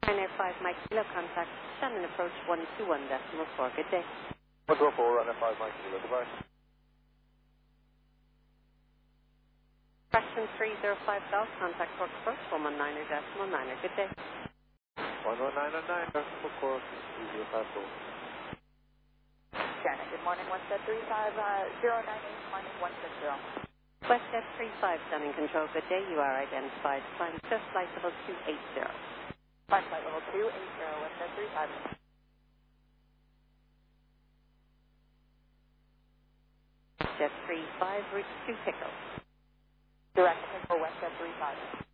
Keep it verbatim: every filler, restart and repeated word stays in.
nine Air five Mike Kilo contact, Shannon approach one two one decimal four. Good day. one two four, Ryanair five Mike Kilo, goodbye. Fraction three zero five Golf, contact Cork approach one one nine decimal nine. Good day. one one nine nine, decimal Cork, three zero five four. Janet, good morning, Westjet three five zero nine eight, minus one six zero. Westjet three five, standing control, good day. You are identified. Climb just flight level two eight zero. Flight flight level two eight zero, Westjet three five. Jet three five, route to Pickle. Direct for Westjet three five.